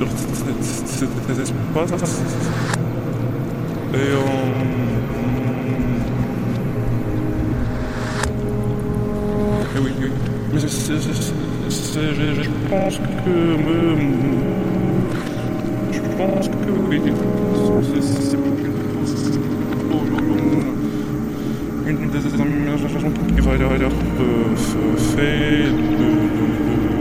cet espace. Et oui, oui. Mais je pense que oui. C'est une des aménagements qui va être fait